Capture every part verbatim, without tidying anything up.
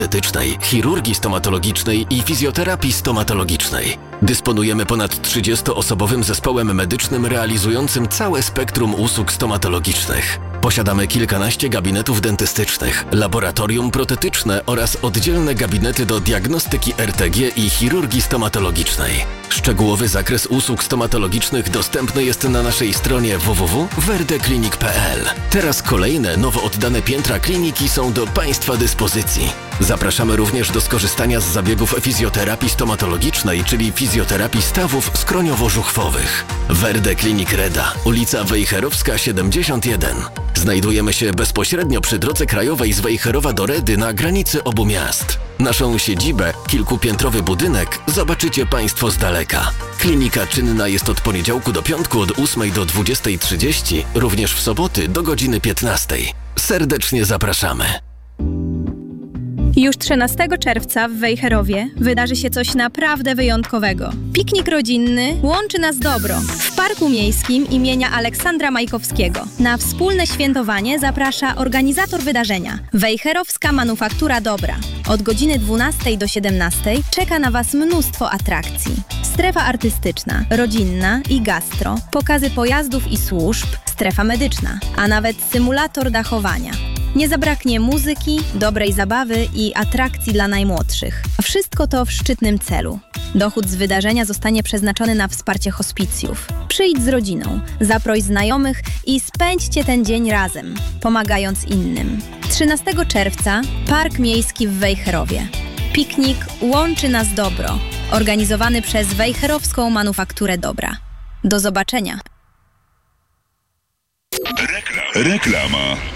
estetycznej, chirurgii stomatologicznej i fizjoterapii stomatologicznej. Dysponujemy ponad trzydziestoosobowym zespołem medycznym realizującym całe spektrum usług stomatologicznych. Posiadamy kilkanaście gabinetów dentystycznych, laboratorium protetyczne oraz oddzielne gabinety do diagnostyki R T G i chirurgii stomatologicznej. Szczegółowy zakres usług stomatologicznych dostępny jest na naszej stronie w w w kropka werdeclinic kropka p l. Teraz kolejne, nowo oddane piętra kliniki są do Państwa dyspozycji. Zapraszamy również do skorzystania z zabiegów fizjoterapii stomatologicznej, czyli fizjoterapii stawów skroniowo-żuchwowych. Verde Clinic Reda, ulica Wejherowska siedemdziesiąt jeden. Znajdujemy się bezpośrednio przy drodze krajowej z Wejherowa do Redy na granicy obu miast. Naszą siedzibę, kilkupiętrowy budynek, zobaczycie Państwo z daleka. Klinika czynna jest od poniedziałku do piątku od ósmej do dwudziestej trzydzieści, również w soboty do godziny piętnastej. Serdecznie zapraszamy. Już trzynastego czerwca w Wejherowie wydarzy się coś naprawdę wyjątkowego. Piknik rodzinny łączy nas dobro w Parku Miejskim imienia Aleksandra Majkowskiego. Na wspólne świętowanie zaprasza organizator wydarzenia – Wejherowska Manufaktura Dobra. Od godziny dwunastej do siedemnastej czeka na Was mnóstwo atrakcji. Strefa artystyczna, rodzinna i gastro, pokazy pojazdów i służb, strefa medyczna, a nawet symulator dachowania. Nie zabraknie muzyki, dobrej zabawy i atrakcji dla najmłodszych. A wszystko to w szczytnym celu. Dochód z wydarzenia zostanie przeznaczony na wsparcie hospicjów. Przyjdź z rodziną, zaproś znajomych i spędźcie ten dzień razem, pomagając innym. trzynastego czerwca Park Miejski w Wejherowie. Piknik łączy nas dobro. Organizowany przez Wejherowską Manufakturę Dobra. Do zobaczenia. Reklama.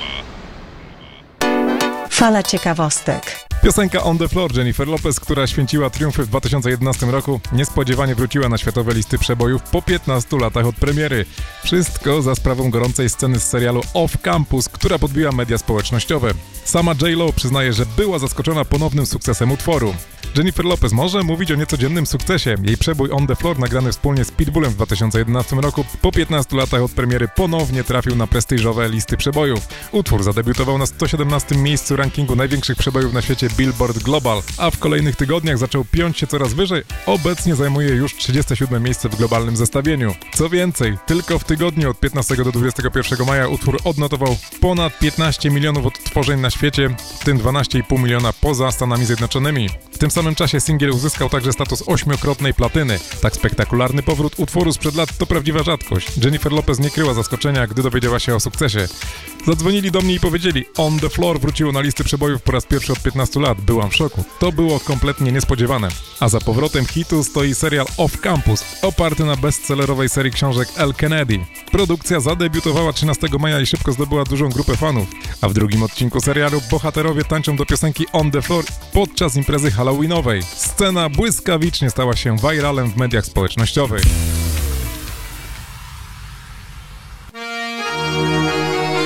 Fala ciekawostek. Piosenka On the Floor Jennifer Lopez, która święciła triumfy w dwa tysiące jedenastym roku, niespodziewanie wróciła na światowe listy przebojów po piętnastu latach od premiery. Wszystko za sprawą gorącej sceny z serialu Off Campus, która podbiła media społecznościowe. Sama J Lo przyznaje, że była zaskoczona ponownym sukcesem utworu. Jennifer Lopez może mówić o niecodziennym sukcesie. Jej przebój On the Floor, nagrany wspólnie z Pitbullem w dwa tysiące jedenastym roku, po piętnastu latach od premiery ponownie trafił na prestiżowe listy przebojów. Utwór zadebiutował na sto siedemnastym miejscu rankingu największych przebojów na świecie Billboard Global, a w kolejnych tygodniach zaczął piąć się coraz wyżej. Obecnie zajmuje już trzydzieste siódme miejsce w globalnym zestawieniu. Co więcej, tylko w tygodniu od piętnastego do dwudziestego pierwszego maja utwór odnotował ponad piętnaście milionów odtworzeń na świecie, w tym dwanaście i pół miliona poza Stanami Zjednoczonymi. W tym samym czasie singiel uzyskał także status ośmiokrotnej platyny. Tak spektakularny powrót utworu sprzed lat to prawdziwa rzadkość. Jennifer Lopez nie kryła zaskoczenia, gdy dowiedziała się o sukcesie. Zadzwonili do mnie i powiedzieli: On the Floor wróciło na listy przebojów po raz pierwszy od piętnastu lat. Byłam w szoku. To było kompletnie niespodziewane. A za powrotem hitu stoi serial Off Campus, oparty na bestsellerowej serii książek L. Kennedy. Produkcja zadebiutowała trzynastego maja i szybko zdobyła dużą grupę fanów. A w drugim odcinku serialu bohaterowie tańczą do piosenki On the Floor podczas imprezy halloweenowej. Scena błyskawicznie stała się viralem w mediach społecznościowych.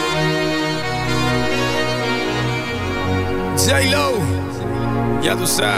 J Lo, ya tú sabes.